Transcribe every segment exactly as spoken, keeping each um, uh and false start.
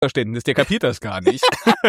Verständnis, der kapiert das gar nicht.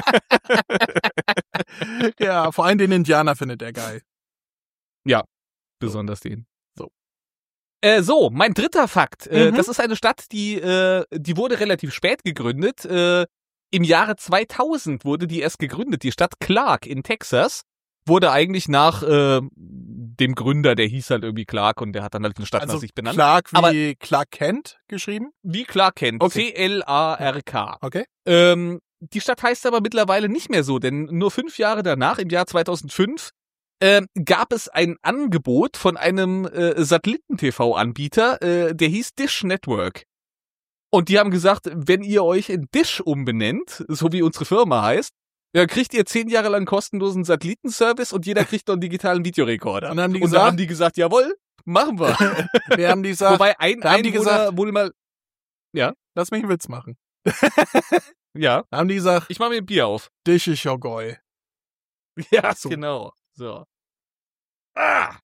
Ja, vor allem den Indianer findet er geil. Ja, besonders den. So. Äh, so, mein dritter Fakt. Äh, Mhm. das ist eine Stadt, die, äh, die wurde relativ spät gegründet. Äh, Im Jahre zweitausend wurde die erst gegründet. Die Stadt Clark in Texas wurde eigentlich nach äh, dem Gründer, der hieß halt irgendwie Clark und der hat dann halt eine Stadt Also nach sich benannt. Clark wie Aber- Clark Kent geschrieben? Wie Clark kennt. Okay. C L A R K. Okay. Ähm, die Stadt heißt aber mittlerweile nicht mehr so, denn nur fünf Jahre danach, im Jahr zweitausendfünf, ähm, gab es ein Angebot von einem äh, Satelliten-T V-Anbieter, äh, der hieß Dish Network. Und die haben gesagt, wenn ihr euch in Dish umbenennt, so wie unsere Firma heißt, ja, kriegt ihr zehn Jahre lang kostenlosen Satellitenservice und jeder kriegt noch einen digitalen Videorekorder. Und dann haben die und gesagt- da haben die gesagt, jawohl, machen wir. Wir haben die gesagt, Wobei ein da haben die Einwohner gesagt- wohl mal, lass mich einen Witz machen. ja, Da haben die gesagt, ich mach mir ein Bier auf. dich ist ja geil. Ja, So. genau. So. Ah.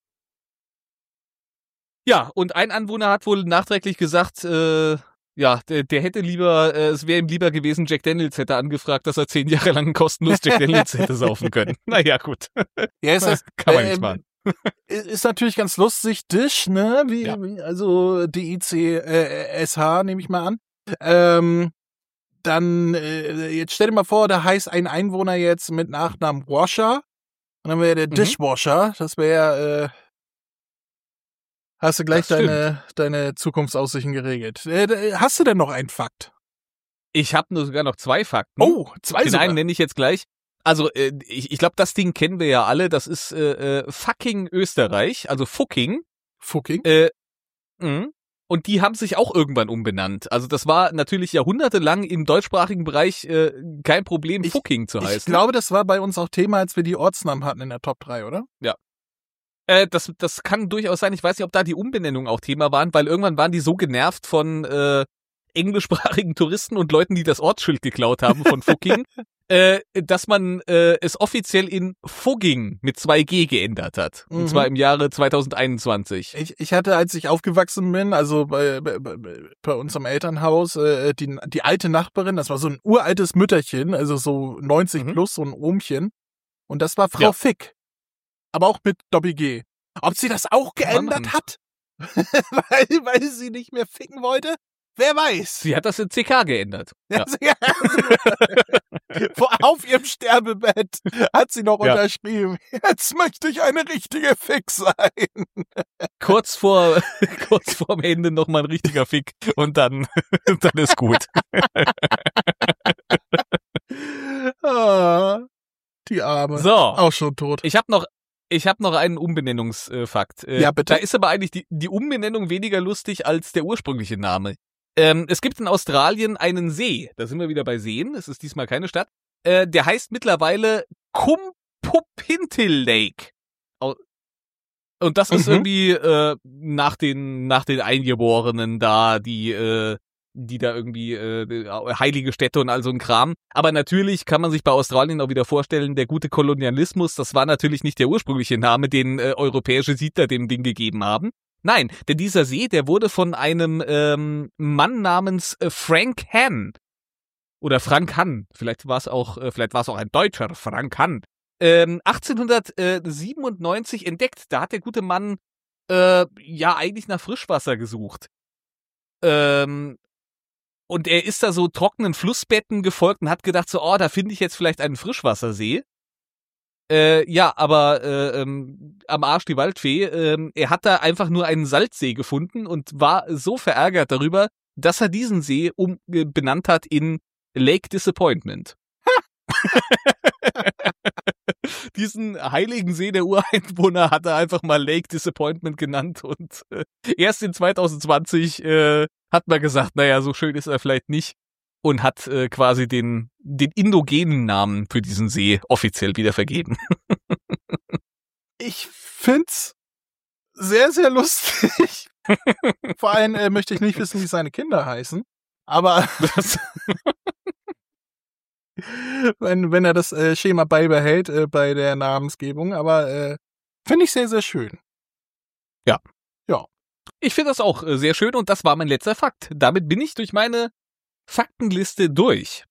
Ja, und ein Anwohner hat wohl nachträglich gesagt, äh, ja, der, der hätte lieber, äh, es wäre ihm lieber gewesen, Jack Daniels hätte angefragt, dass er zehn Jahre lang kostenlos Jack Daniels hätte saufen können. Naja, gut. Ja, ist das, Kann man ähm, nicht machen. ist natürlich ganz lustig, Dish, ne? Wie, Ja. wie, also D I C S H nehme ich mal an. Ähm, dann, äh, jetzt stell dir mal vor, da heißt ein Einwohner jetzt mit Nachnamen Washer. Und dann wäre der Mhm. Dishwasher. Das wäre, äh, hast du gleich Das deine, deine Zukunftsaussichten geregelt. Äh, hast du denn noch einen Fakt? Ich habe nur sogar noch zwei Fakten. Oh, zwei Den sogar. einen nenne ich jetzt gleich. Also, äh, ich, ich glaube, das Ding kennen wir ja alle. Das ist äh, äh, fucking Österreich, also fucking. Fucking. Äh, mh. Und die haben sich auch irgendwann umbenannt. Also das war natürlich jahrhundertelang im deutschsprachigen Bereich äh, kein Problem, Ich- fucking zu Ich heißen. glaube, das war bei uns auch Thema, als wir die Ortsnamen hatten in der Top drei, oder? Äh, das, das kann durchaus sein. Ich weiß nicht, ob da die Umbenennungen auch Thema waren, weil irgendwann waren die so genervt von äh, englischsprachigen Touristen und Leuten, die das Ortsschild geklaut haben von fucking, äh, dass man äh, es offiziell in Fugging mit zwei G geändert hat. Und Mhm. zwar im Jahre zweitausendeinundzwanzig. Ich, ich hatte, als ich aufgewachsen bin, also bei, bei, bei bei uns im Elternhaus, äh, die, die alte Nachbarin, das war so ein uraltes Mütterchen, also so neunzig Mhm. plus, so ein Ohmchen. Und das war Frau Ja. Fick. Aber auch mit Doppel-G. Ob sie das auch Kann man geändert hat? weil, weil sie nicht mehr ficken wollte? Wer weiß. Sie hat das in C K geändert. Ja. Ja. Vor- Auf ihrem Sterbebett hat sie noch Ja. unterschrieben, jetzt möchte ich eine richtige Fick sein. Kurz vor kurz vorm Ende noch mal ein richtiger Fick und dann dann ist gut. Ah, die Arme. So, Auch schon tot. ich habe noch ich habe noch einen Umbenennungsfakt. Äh, Ja, bitte. Da ist aber eigentlich die die Umbenennung weniger lustig als der ursprüngliche Name. Ähm, es gibt in Australien einen See, da sind wir wieder bei Seen, es ist diesmal keine Stadt, äh, der heißt mittlerweile Kumpupintil Lake. Au- Und das ist Mhm. irgendwie äh, nach den nach den Eingeborenen da, die äh, die da irgendwie äh, heilige Städte und all so ein Kram. Aber natürlich kann man sich bei Australien auch wieder vorstellen, der gute Kolonialismus, das war natürlich nicht der ursprüngliche Name, den äh, europäische Siedler dem Ding gegeben haben. Nein, denn dieser See, der wurde von einem ähm, Mann namens äh, Frank Hann oder Frank Hann, vielleicht war es auch, äh, vielleicht war es auch ein Deutscher, Frank Hann, ähm, achtzehnhundertsiebenundneunzig entdeckt. Da hat der gute Mann äh, ja eigentlich nach Frischwasser gesucht. Ähm, und er ist da so trockenen Flussbetten gefolgt und hat gedacht so, oh, da finde ich jetzt vielleicht einen Frischwassersee. Äh, ja, aber äh, ähm, am Arsch die Waldfee, ähm, er hat da einfach nur einen Salzsee gefunden und war so verärgert darüber, dass er diesen See um, äh, benannt hat in Lake Disappointment. Diesen heiligen See der Ureinwohner hat er einfach mal Lake Disappointment genannt und äh, erst in zweitausendzwanzig äh, hat man gesagt, naja, so schön ist er vielleicht nicht und hat äh, quasi den, den indogenen Namen für diesen See offiziell wieder vergeben. Ich find's sehr, sehr lustig. Vor allem äh, möchte ich nicht wissen, wie seine Kinder heißen. Aber Das, wenn, wenn er das äh, Schema beibehält äh, bei der Namensgebung. Aber äh, finde ich sehr, sehr schön. ich finde das auch äh, sehr schön und das war mein letzter Fakt. Damit bin ich durch meine Faktenliste durch.